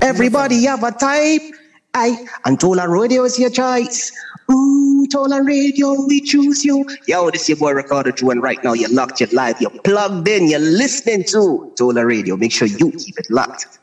Everybody have a type. And Tola Radio is your choice. Tola Radio, we choose you. Yo, this is your boy Ricardo Drew, and right now you're locked, you're live, you're plugged in, you're listening to Tola Radio. Make sure you keep it locked.